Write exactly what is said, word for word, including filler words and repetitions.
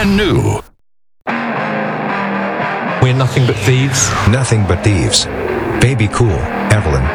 brand new. We're nothing but thieves. Nothing but thieves. Baby cool, Evelyn.